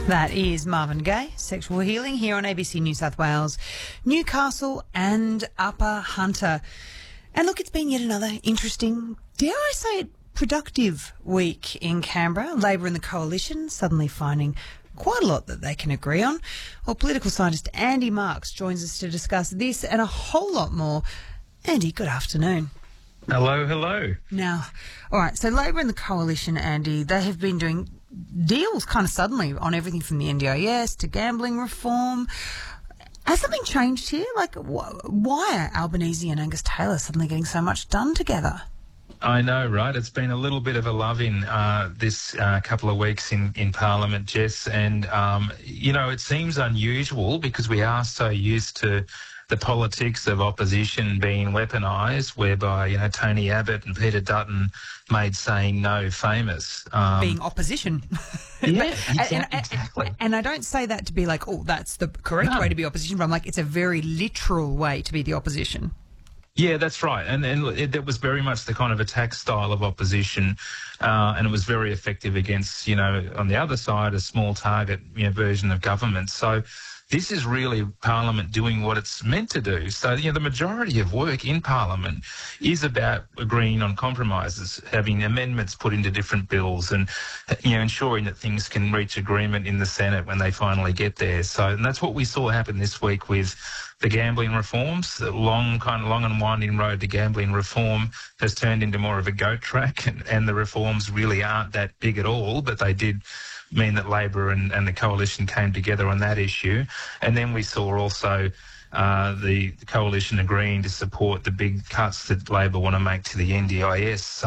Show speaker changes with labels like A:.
A: That is Marvin Gaye, Sexual Healing, here on ABC New South Wales, Newcastle and Upper Hunter. And look, it's been yet another interesting, dare I say it, productive week in Canberra. Labor and the Coalition suddenly finding quite a lot that they can agree on. Well, political scientist Andy Marks joins us to discuss this and a whole lot more. Andy, good afternoon.
B: Hello.
A: Now, all right, so Labor and the Coalition, Andy, they have been doing deals kind of suddenly on everything from the NDIS to gambling reform. Has something changed here? Like, why are Albanese and Angus Taylor suddenly getting so much done together?
B: I know, right? It's been a little bit of a love-in this couple of weeks in Parliament, Jess, and, it seems unusual because we are so used to the politics of opposition being weaponised, whereby, Tony Abbott and Peter Dutton made saying no famous.
A: Being opposition.
B: Yeah, exactly.
A: And I don't say that to be like, oh, that's the correct way to be opposition, but I'm like, it's a very literal way to be the opposition.
B: Yeah, that's right. And that was very much the kind of attack style of opposition, and it was very effective against, on the other side, a small target version of government. So this is really Parliament doing what it's meant to do. So, the majority of work in Parliament is about agreeing on compromises, having amendments put into different bills and, ensuring that things can reach agreement in the Senate when they finally get there. So, and that's what we saw happen this week with the gambling reforms. The long and winding road to gambling reform has turned into more of a goat track, and the reforms really aren't that big at all, but they did mean that Labor and the Coalition came together on that issue. And then we saw also the Coalition agreeing to support the big cuts that Labor want to make to the NDIS.